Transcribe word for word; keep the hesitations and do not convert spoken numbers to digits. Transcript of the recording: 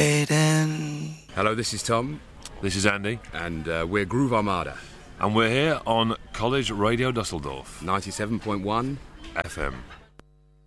waiting. Hello, this is Tom. This is Andy. And uh, we're Groove Armada. And we're here on College Radio Dusseldorf. ninety-seven point one F M.